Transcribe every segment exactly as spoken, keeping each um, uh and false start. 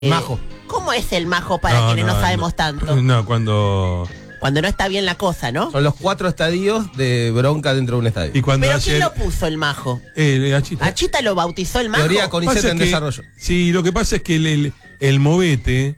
Eh, majo. ¿Cómo es el majo para no, quienes no, no sabemos no, tanto? No, cuando... Cuando no está bien la cosa, ¿no? Son los cuatro estadios de bronca dentro de un estadio. Y cuando ¿Pero ayer... quién lo puso el majo? Eh, Achita. ¿Achita lo bautizó el majo? Teoría CONICET en que, desarrollo. Sí, lo que pasa es que el, el, el Movete...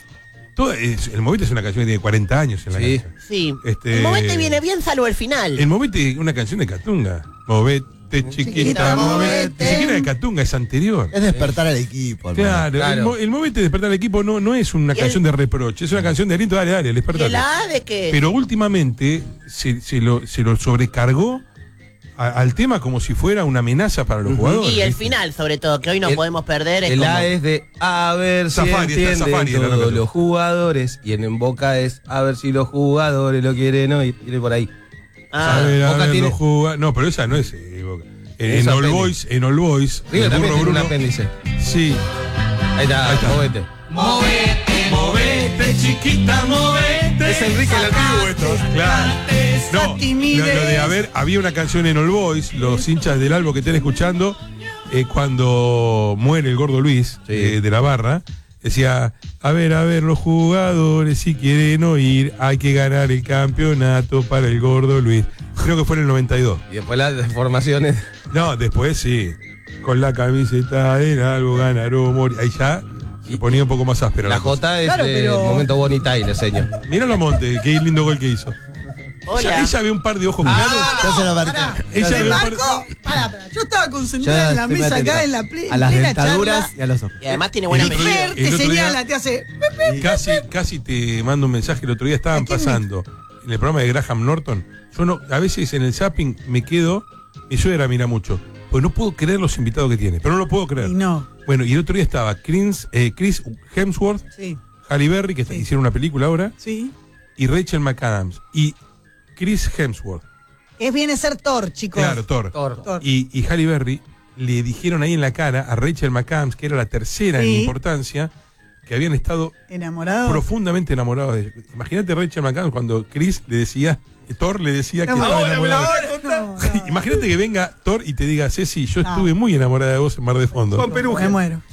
Todo es, el Movete es una canción que tiene cuarenta años en la sí. canción. Sí. Este, el Movete viene bien salvo el final. El Movete es una canción de Catunga. Movete, chiquita, Chiquita, movete. movete. Ni siquiera de Catunga, es anterior. Es despertar al equipo. Claro, claro. El, mo, el Movete de despertar al equipo no, no es una canción el, de reproche, es una canción de aliento, dale, dale, despertar. ¿Y la A de qué? Pero últimamente se, se, lo, se lo sobrecargó a, al tema como si fuera una amenaza para los uh-huh. jugadores. Y el ¿viste? final, sobre todo, que hoy no el, podemos perder. Es el como... A es de a ver Safari, si entienden Safari, todos los jugadores. Y en, en Boca es a ver si los jugadores lo quieren oír. Viene por ahí. Ah, a ver, a Boca ver, tiene... los juga... No, pero esa no es eh, Boca. En, en All Boys, en All Boys. River también tiene un Bruno. apéndice. Sí. Ahí está, Ahí está. movete. Movete, movete, chiquita, movete. Es Enrique el Antiguo esto. Claro. No, lo, lo de haber, había una canción en All Boys, los hinchas del Albo que estén escuchando, eh, cuando muere el gordo Luis, sí. eh, de la barra, decía, a ver, a ver, los jugadores, si quieren oír, hay que ganar el campeonato para el gordo Luis. Creo que fue en el noventa y dos. Y después las deformaciones. No, después sí. Con la camiseta de algo ganar o morir. Ahí ya se ponía un poco más áspera. La, la J es claro, el pero... momento bonita y le señor. Míralo a Monte, qué lindo gol que hizo. Hola. Ella, ella ve un par de ojos ah, claros. Yo se lo marqué. Ella ve un par de... Pará, pará. Yo estaba concentrada en la mesa acá en la plena a las dentaduras charla, y a los ojos. Y además tiene buena medida. Te señala, día, te hace. Casi, casi te mando un mensaje. El otro día estaban pasando me... en el programa de Graham Norton. Yo no, a veces en el zapping me quedo. Mi suegra mira mucho. Pues no puedo creer los invitados que tiene. Pero no lo puedo creer. Y no. Bueno, y el otro día estaba Chris, eh, Chris Hemsworth, sí. Halle Berry, que sí. hicieron una película ahora. Sí. Y Rachel McAdams. Y Chris Hemsworth. Es viene a ser Thor, chicos. Claro, Thor. Thor. Thor. Y, y Halle Berry le dijeron ahí en la cara a Rachel McAdams, que era la tercera sí. en importancia, que habían estado enamorados, profundamente enamorados de ella. Imagínate Rachel McAdams cuando Chris le decía, Thor le decía que estaba enamorado. No, no. Imagínate que venga Thor y te diga, Ceci, yo no. estuve muy enamorada de vos en Mar de Fondo. Con Perugia. Me muero.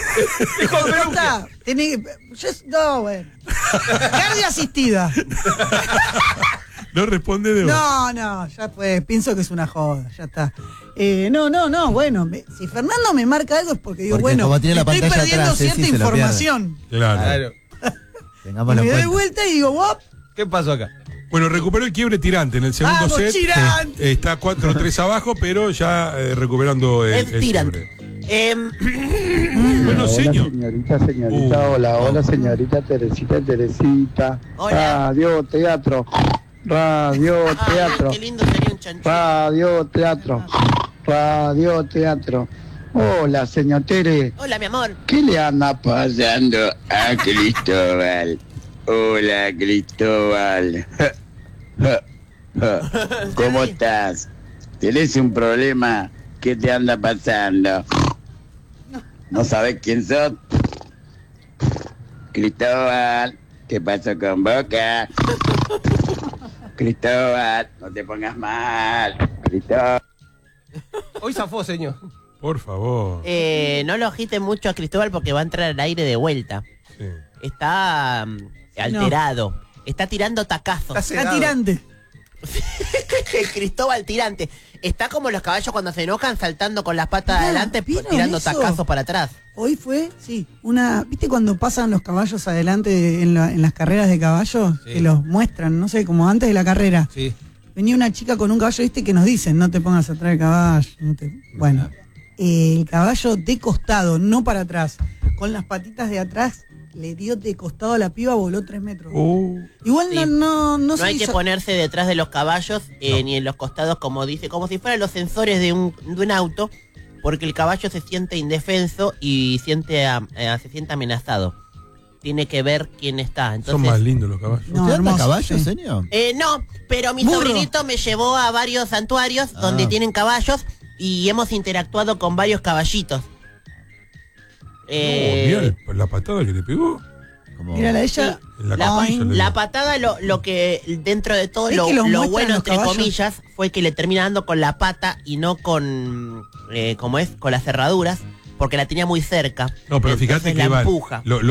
Con Perugia. No, bueno. Cardia asistida. No responde de vos. No, no, ya pues, pienso que es una joda, ya está. Eh, no, no, no, bueno, me, si Fernando me marca algo es porque digo, porque bueno, estoy perdiendo atrás, cierta sí, información. Claro. claro. Me doy vuelta y digo, ¿what? ¿Qué pasó acá? Bueno, recuperó el quiebre Tirante en el segundo ¡Vamos, set. Tirante! Eh, está cuatro tres abajo, pero ya eh, recuperando el, el, el Tirante. Eh, bueno, hola, señor. señorita, señorita, uh, hola, hola, señorita Teresita, Teresita. Hola. Radio Teatro. Radio ah, Teatro. Qué lindo sería un chanchito. Radio Teatro. Radio Teatro. Hola, señor Tere. Hola, mi amor. ¿Qué le anda pasando a Cristóbal? Hola, Cristóbal. ¿Cómo estás? ¿Tienes un problema? ¿Qué te anda pasando? ¿No sabes quién sos? Cristóbal, ¿qué pasó con Boca? Cristóbal, no te pongas mal. Cristóbal. Hoy zafó, señor. Por favor. Eh, no lo agiten mucho a Cristóbal porque va a entrar al aire de vuelta. Sí. Está um, alterado. No. Está tirando tacazos. Está, Está tirante. Cristóbal tirante. Está como los caballos cuando se enojan saltando con las patas ah, adelante tirando eso? tacazos para atrás. Hoy fue, sí, una... ¿Viste cuando pasan los caballos adelante en, la, en las carreras de caballos? Sí. Que los muestran, no sé, como antes de la carrera. Sí. Venía una chica con un caballo, ¿viste? Que nos dicen, no te pongas atrás del caballo. No te... Bueno, eh, el caballo de costado, no para atrás. Con las patitas de atrás, le dio de costado a la piba, voló tres metros. Uh. Igual sí. no, no, no, no hay hizo... que ponerse detrás de los caballos eh, no. ni en los costados, como dice, como si fueran los sensores de un, de un auto, porque el caballo se siente indefenso y siente a, eh, se siente amenazado. Tiene que ver quién está. Entonces, son más lindos los caballos. No, ¿usted anda a caballo, sí. señor? Eh, no, pero mi Burro. sobrinito me llevó a varios santuarios ah. donde tienen caballos y hemos interactuado con varios caballitos. Eh, no, mira el, la patada que le pegó. Como... Mira la ella. Sí, la, la, la patada, lo, lo que dentro de todo, lo, lo bueno, entre caballos? comillas, fue que le termina dando con la pata y no con, eh, como es, con las cerraduras. porque la tenía muy cerca. No, pero entonces fíjate la que va, empuja. lo,